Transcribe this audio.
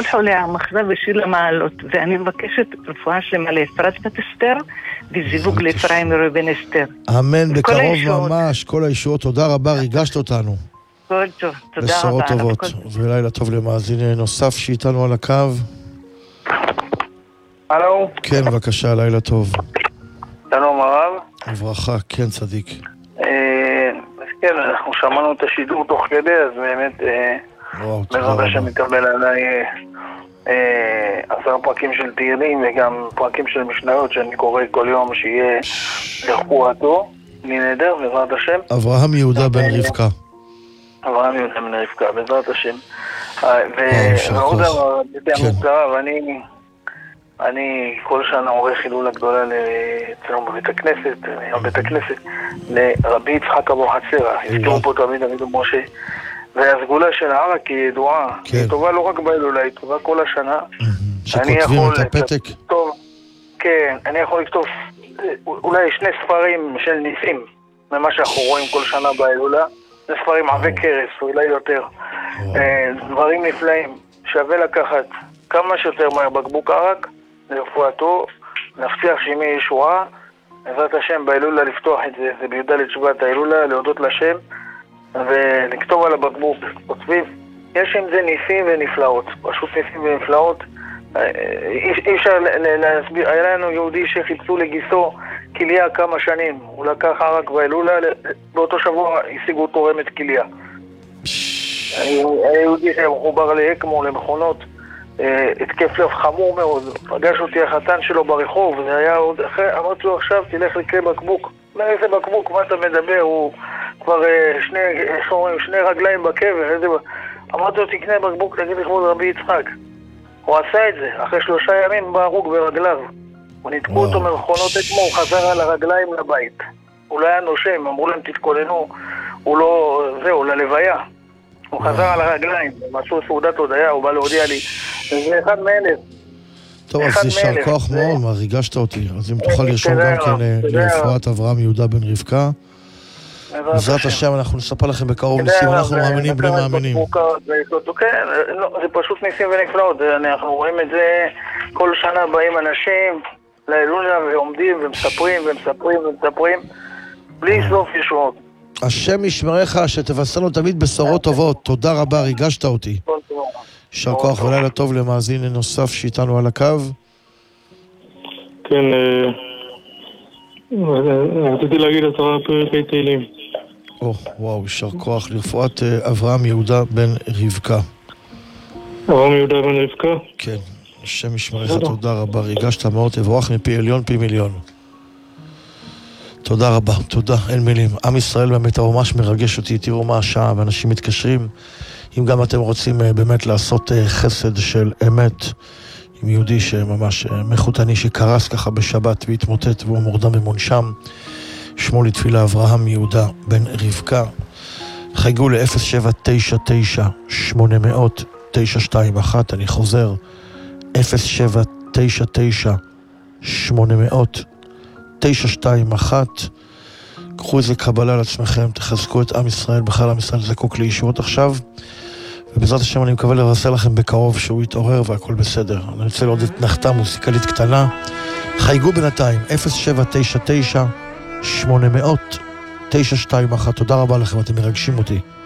לכל חולי המחלה ושיר המעלות, ואני מבקשת רפואה שלמה לאפרת בת אסתר וזיווג לאפרים רובן אסתר. אמן, בקרוב ממש, כל הישועות. תודה רבה, ריגשת אותנו. כל טוב, תודה רבה. בשורות טובות, ולילה טוב למאזין נוסף שאיתנו על הקו. הלו? כן, בבקשה, לילה טוב. שלום הרב. וברכה, כן, צדיק. כן, אנחנו שמענו את השידור תוך כדי, אז באמת בעזרת השם מקבל עליי 10 פרקים של תהילים וגם פרקים של משניות שאני קורא כל יום שיהיה לרפואתו, נהדר, בעזרת השם. אברהם יהודה בן רבקה. אברהם יהודה בן רבקה, בעזרת השם. ועוד דבר, אני כל שנה עורך חילולה גדולה אצלנו בבית הכנסת, לרבי יצחק אבו חצרה, הזכירו פה תמיד דוד ומשה, והסגולה של הערק היא ידועה, היא טובה לא רק בהילולה, היא טובה כל השנה. שכותבים את הפתק? כן, אני יכול לכתוב אולי 2 ספרים של ניסים, ממה שאנחנו רואים כל שנה בהילולה, 2 ספרים עבי קרס, אולי יותר, דברים נפלאים, שווה לקחת כמה שיותר מהר בקבוק ערק, לרפואתו, להבטיח שימי ישועה, בעזרת השם בהילולה לפתוח את זה, זה בי"ד שבט ההילולה, להודות לשם, ולכתוב על הבקבוק, כותבים, יש עם זה ניסים ונפלאות, פשוט ניסים ונפלאות, אי אפשר להסביר, היה לנו יהודי שחיפשו לגיסו כליה כמה שנים, הוא לקח ערק בהילולה, באותו שבוע השיגו תורמת כליה. היהודי שמחובר לאקמו, למכונות, התקף לב חמור מאוד, פגש אותי החתן שלו ברחוב, זה היה עוד אחרי, אמרתי לו עכשיו תלך לקרוא בקבוק. אומר איזה בקבוק, מה אתה מדבר? הוא כבר שני רגליים בקבר, אמרתי לו תקנה בקבוק, תגיד לכבוד רבי יצחק. הוא עשה את זה, אחרי 3 ימים בהרוג ברגליו. הוא נתקעו אותו ממכונות אקמו, הוא חזר על הרגליים לבית. הוא לא היה נושם, אמרו להם תתכוננו, הוא לא, זהו, ללוויה. הוא חזר על הרגליים, הם עשו סעודת הודיה, הוא בא להודיע לי, זה אחד מאלף. טוב, אז יישר כוח מאוד, ריגשת אותי. אז אם תוכל לרשום גם כן לרפואת אברהם יהודה בן רבקה. בעזרת השם, אנחנו נספר לכם בקרוב ניסים, אנחנו מאמינים בלי מאמינים. כן, זה פשוט ניסים ונפלאות, אנחנו רואים את זה, כל שנה באים אנשים להילולה ועומדים ומספרים ומספרים ומספרים, בלי סוף ישועות. השם ישמרך שתבשרנו תמיד בשורות טובות. תודה רבה, ריגשת אותי. יישר כוח ולילה טוב למאזין נוסף שאיתנו על הקו. כן, רציתי להגיד 10 פרקי תהילים. וואו, יישר כוח לרפואת אברהם יהודה בן רבקה. אברהם יהודה בן רבקה? כן, השם ישמרך, תודה רבה, ריגשת מאוד, תבורך מפי עליון פי מיליון. תודה רבה, תודה, אין מילים. עם ישראל באמת ממש מרגש אותי, תראו מה השעה, ואנשים מתקשרים. אם גם אתם רוצים באמת לעשות חסד של אמת, עם יהודי שממש מחותני שקרס ככה בשבת והתמוטט והוא מורדם ומונשם, שמו לתפילה אברהם יהודה בן רבקה. חייגו ל-0799-800-921, אני חוזר, 0799-800-921. קחו איזה קבלה לעצמכם, תחזקו את עם ישראל, בכלל עם ישראל זקוק לישועות עכשיו, ובעזרת השם אני מקווה לבשר לכם בקרוב שהוא יתעורר והכל בסדר. אני רוצה לעוד את נחתה מוסיקלית קטנה. חייגו בינתיים 0799-800-921. תודה רבה לכם, אתם מרגשים אותי.